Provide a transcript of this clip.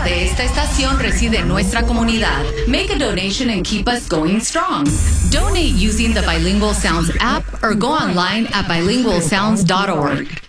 de esta estación reside en nuestra comunidad. Make a donation and keep us going strong. Donate using the Bilingual Sounds app or go online at bilingualsounds.org.